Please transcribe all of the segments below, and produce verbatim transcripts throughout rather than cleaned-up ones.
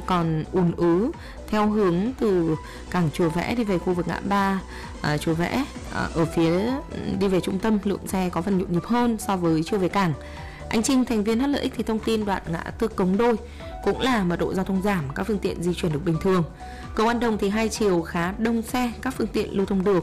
còn ùn ứ theo hướng từ cảng Chùa Vẽ đi về khu vực ngã ba à, Chùa Vẽ. À, ở phía đi về trung tâm lượng xe có phần nhộn nhịp hơn so với chiều về cảng. Anh Trinh, thành viên hát lờ ích thì thông tin đoạn ngã tư Cống Đôi cũng là mật độ giao thông giảm, các phương tiện di chuyển được bình thường. Cầu An Đồng thì hai chiều khá đông xe, các phương tiện lưu thông được.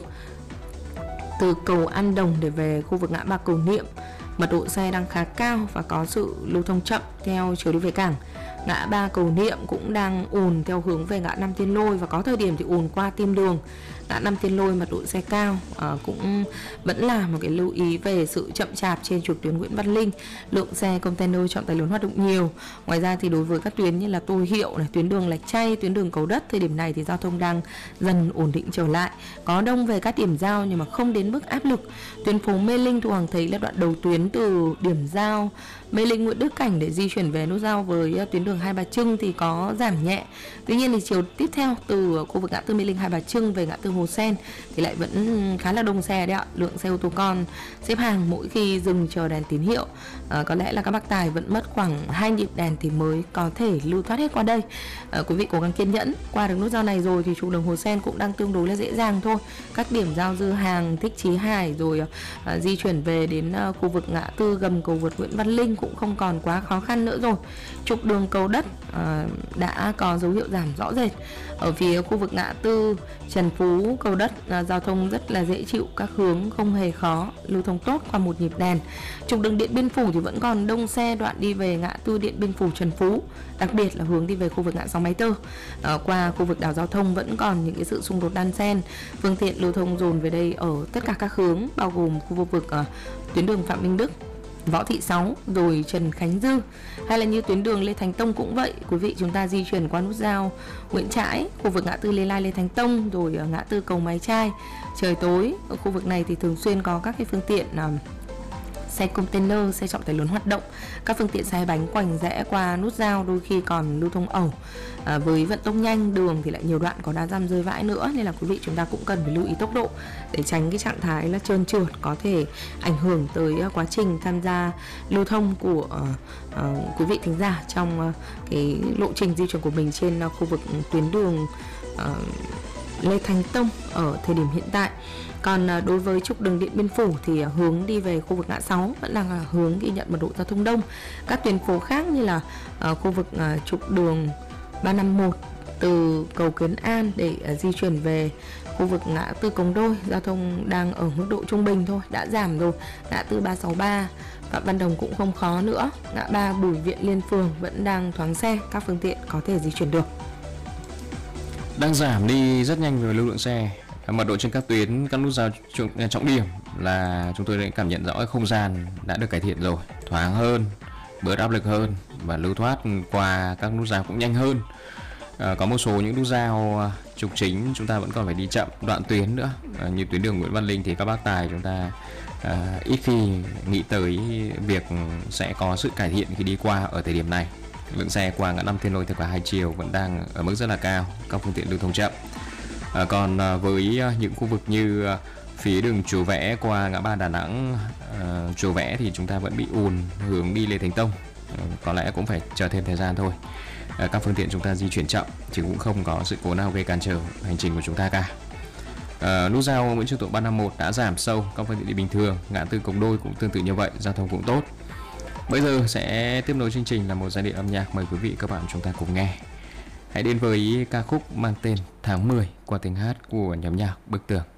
Từ cầu An Đồng để về khu vực ngã ba Cầu Niệm, mật độ xe đang khá cao và có sự lưu thông chậm theo chiều đi về cảng. Ngã ba Cầu Niệm cũng đang ùn theo hướng về ngã năm Tiên Lôi và có thời điểm thì ùn qua Tim Đường. Ngã năm Tiên Lôi mật độ xe cao, à, cũng vẫn là một cái lưu ý về sự chậm chạp trên trục tuyến Nguyễn Văn Linh. Lượng xe container trọng tải lớn hoạt động nhiều. Ngoài ra thì đối với các tuyến như là Tô Hiệu này, tuyến đường Lạch Tray, tuyến đường Cầu Đất, thời điểm này thì giao thông đang dần ổn định trở lại. Có đông về các điểm giao nhưng mà không đến mức áp lực. Tuyến phố Mê Linh Thu Hằng thấy là đoạn đầu tuyến từ điểm giao Mê Linh Nguyễn Đức Cảnh để di chuyển về nút giao với tuyến đường Hai Bà Trưng thì có giảm nhẹ. Tuy nhiên thì chiều tiếp theo từ khu vực ngã tư Mê Linh Hai Bà Trưng về ngã tư Hồ Sen thì lại vẫn khá là đông xe đấy ạ. Lượng xe ô tô con xếp hàng mỗi khi dừng chờ đèn tín hiệu. À, có lẽ là các bác tài vẫn mất khoảng hai nhịp đèn thì mới có thể lưu thoát hết qua đây. À, quý vị cố gắng kiên nhẫn. Qua được nút giao này rồi thì trục đường Hồ Sen cũng đang tương đối là dễ dàng thôi. Các điểm giao Dư Hàng, Thích Chí Hải rồi à, di chuyển về đến à, khu vực ngã tư gầm cầu vượt Nguyễn Văn Linh cũng không còn quá khó khăn nữa rồi. Trục đường Cầu Đất à, đã có dấu hiệu giảm rõ rệt. Ở phía khu vực ngã tư Trần Phú, Cầu Đất, à, giao thông rất là dễ chịu, các hướng không hề khó, lưu thông tốt qua một nhịp đèn. Trục đường Điện Biên Phủ thì vẫn còn đông xe đoạn đi về ngã tư Điện Biên Phủ Trần Phú, đặc biệt là hướng đi về khu vực ngã sáu Máy Tơ. À, qua khu vực đảo giao thông vẫn còn những cái sự xung đột đan xen, phương tiện lưu thông dồn về đây ở tất cả các hướng, bao gồm khu vực uh, tuyến đường Phạm Minh Đức, Võ Thị Sáu rồi Trần Khánh Dư, hay là như tuyến đường Lê Thánh Tông cũng vậy. Quý vị chúng ta di chuyển qua nút giao Nguyễn Trãi, khu vực ngã tư Lê Lai Lê Thánh Tông, rồi ngã tư Cầu Máy Trai. Trời tối ở khu vực này thì thường xuyên có các cái phương tiện uh, xe container, xe trọng tải lớn hoạt động. Các phương tiện xe bánh quành rẽ qua nút giao đôi khi còn lưu thông ẩu. À, với vận tốc nhanh, đường thì lại nhiều đoạn có đá răm rơi vãi nữa, nên là quý vị chúng ta cũng cần phải lưu ý tốc độ để tránh cái trạng thái là trơn trượt có thể ảnh hưởng tới uh, quá trình tham gia lưu thông của uh, uh, quý vị thính giả trong uh, cái lộ trình di chuyển của mình trên uh, khu vực tuyến đường uh, Lê Thánh Tông ở thời điểm hiện tại. Còn đối với trục đường Điện Biên Phủ thì hướng đi về khu vực ngã sáu vẫn là hướng ghi nhận mật độ giao thông đông. Các tuyến phố khác như là uh, khu vực uh, trục đường ba năm mốt từ cầu Kiến An để uh, di chuyển về khu vực ngã tư Cống Đôi, giao thông đang ở mức độ trung bình thôi, đã giảm rồi. Ngã tư ba sáu ba Phạm Văn Đồng cũng không khó nữa. Ngã ba Bùi Viện Liên Phường vẫn đang thoáng xe, các phương tiện có thể di chuyển được. Đang giảm đi rất nhanh về lưu lượng xe. Mật độ trên các tuyến, các nút giao trọng điểm là chúng tôi đã cảm nhận rõ không gian đã được cải thiện rồi, thoáng hơn, bớt áp lực hơn và lưu thoát qua các nút giao cũng nhanh hơn. À, có một số những nút giao trục chính chúng ta vẫn còn phải đi chậm đoạn tuyến nữa, à, như tuyến đường Nguyễn Văn Linh thì các bác tài chúng ta à, ít khi nghĩ tới việc sẽ có sự cải thiện khi đi qua ở thời điểm này. Lượng xe qua ngã năm Thiên Lôi theo cả hai chiều vẫn đang ở mức rất là cao, các phương tiện lưu thông chậm. À, còn à, với à, những khu vực như à, phía đường Chùa Vẽ qua ngã ba Đà Nẵng, à, Chùa Vẽ thì chúng ta vẫn bị ùn hướng đi Lê Thánh Tông, à, có lẽ cũng phải chờ thêm thời gian thôi. À, các phương tiện chúng ta di chuyển chậm chứ cũng không có sự cố nào gây cản trở hành trình của chúng ta cả. À, nút giao Nguyễn Trương Tộ ba năm mốt đã giảm sâu, các phương tiện đi bình thường. Ngã tư Cống Đôi cũng tương tự như vậy, giao thông cũng tốt. Bây giờ sẽ tiếp nối chương trình là một giai điệu âm nhạc, mời quý vị các bạn chúng ta cùng nghe. Hãy đến với ca khúc mang tên Tháng mười qua tiếng hát của nhóm nhạc Bức Tường.